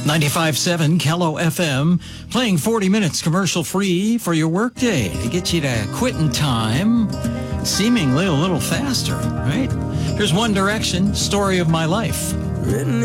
95.7 Kello FM, playing 40 minutes commercial-free for your workday to get you to quit in time, seemingly a little faster, right? Here's One Direction, Story of My Life.